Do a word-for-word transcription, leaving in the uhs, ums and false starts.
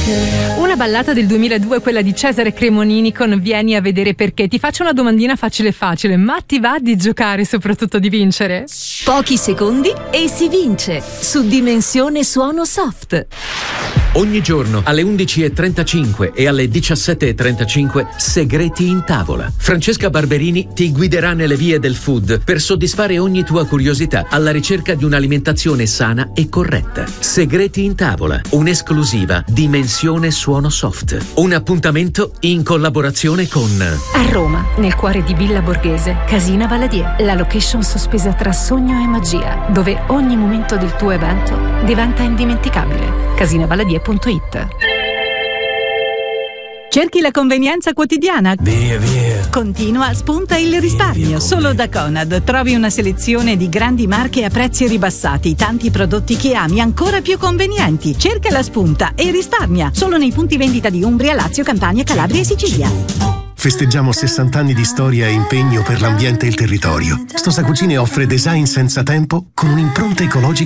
Una ballata del duemiladue, quella di Cesare Cremonini con Vieni a vedere perché. Ti faccio una domandina facile facile, ma ti va di giocare e soprattutto di vincere? Pochi secondi e si vince su Dimensione Suono Soft. Ogni giorno alle undici e trentacinque e alle diciassette e trentacinque Segreti in tavola. Francesca Barberini ti guiderà nelle vie del food per soddisfare ogni tua curiosità alla ricerca di un'alimentazione sana e corretta. Segreti in tavola, un'esclusiva Dimensione Suono Soft. Un appuntamento in collaborazione con A Roma, nel cuore di Villa Borghese, Casina Valadier, la location sospesa tra sogno e magia, dove ogni momento del tuo evento diventa indimenticabile. casina valadier punto it. Cerchi la convenienza quotidiana? Via, via. Continua, spunta il risparmio. Via, via, Solo da Conad trovi una selezione di grandi marche a prezzi ribassati, tanti prodotti che ami ancora più convenienti. Cerca la spunta e risparmia. Solo nei punti vendita di Umbria, Lazio, Campania, Calabria e Sicilia. Festeggiamo sessanta anni di storia e impegno per l'ambiente e il territorio. Stosa Cucine offre design senza tempo con un'impronta ecologica